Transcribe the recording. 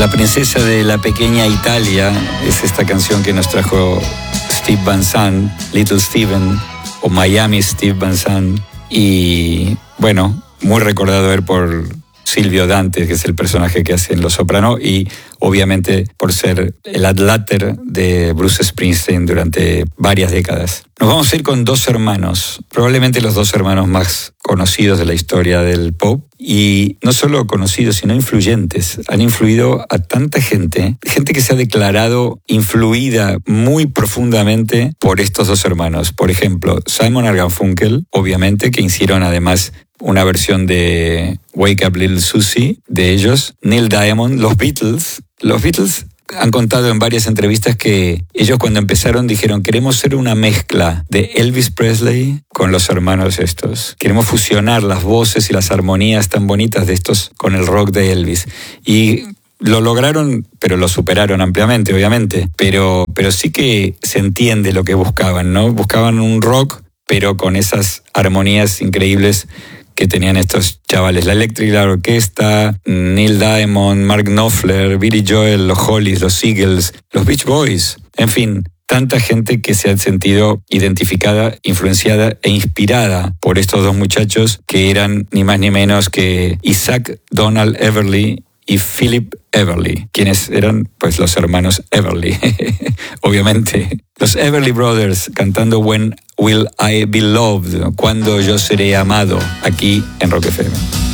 La princesa de la pequeña Italia es esta canción que nos trajo Steve Van Sant, Little Steven, o Miami Steve Van Sant. Y bueno, muy recordado él por Silvio Dante, que es el personaje que hace en Los Soprano, y obviamente por ser el adláter de Bruce Springsteen durante varias décadas. Nos vamos a ir con dos hermanos, probablemente los dos hermanos más conocidos de la historia del pop, y no solo conocidos, sino influyentes. Han influido a tanta gente que se ha declarado influida muy profundamente por estos dos hermanos. Por ejemplo, Simon & Garfunkel, obviamente, que hicieron además una versión de Wake Up Little Susie de ellos. Neil Diamond, los Beatles. Los Beatles han contado en varias entrevistas que ellos cuando empezaron dijeron: queremos ser una mezcla de Elvis Presley con los hermanos estos. Queremos fusionar las voces y las armonías tan bonitas de estos con el rock de Elvis. Y lo lograron, pero lo superaron ampliamente, obviamente. Pero sí que se entiende lo que buscaban, ¿no? Buscaban un rock, pero con esas armonías increíbles que tenían estos chavales. La Electric Light Orchestra, Neil Diamond, Mark Knopfler, Billy Joel, los Hollies, los Eagles, los Beach Boys. En fin, tanta gente que se ha sentido identificada, influenciada e inspirada por estos dos muchachos que eran ni más ni menos que Isaac Donald Everly y Philip Everly, quienes eran pues los hermanos Everly, obviamente. Los Everly Brothers cantando When Will I Be Loved, cuando yo seré amado, aquí en Rock FM.